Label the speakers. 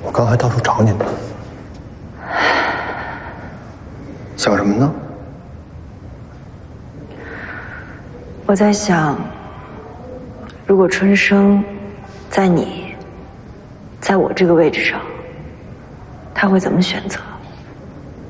Speaker 1: 我刚还到处找你呢。想什么呢？
Speaker 2: 我在想，如果春生在我这个位置上，他会怎么选择？